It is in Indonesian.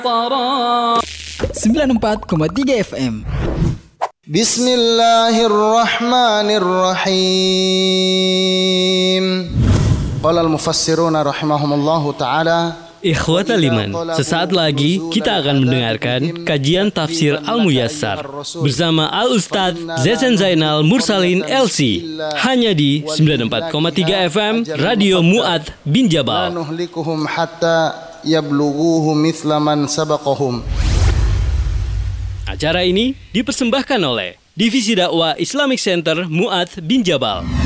94,3 FM. Bismillahirrahmanirrahim. Qala al-mufassiruna rahimahumullahu ta'ala. Ikhwatal iman, sesaat lagi kita akan mendengarkan kajian tafsir Al-Muyassar bersama Al-Ustadz Zezen Zainal Mursalin LC hanya di 94,3 FM Radio Mu'adz bin Jabal. Nuhlikuhum hatta yablughuhu mithla man sabaqahum. Acara ini dipersembahkan oleh Divisi Dakwah Islamic Center Mu'adz bin Jabal.